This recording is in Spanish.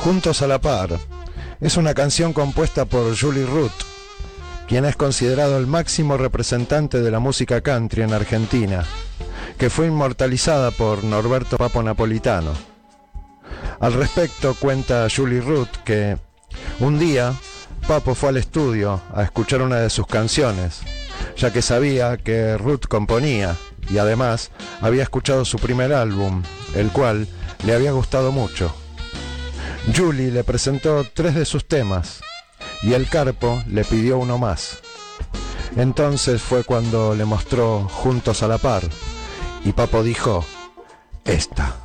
Juntos a la par es una canción compuesta por Julie Root, quien es considerado el máximo representante de la música country en Argentina, que fue inmortalizada por Norberto Papo Napolitano. Al respecto cuenta Julie Root que un día Papo fue al estudio a escuchar una de sus canciones, ya que sabía que Root componía y además había escuchado su primer álbum, el cual le había gustado mucho. Julie le presentó 3 de sus temas y el Carpo le pidió uno más. Entonces fue cuando le mostró Juntos a la par y Papo dijo: esta.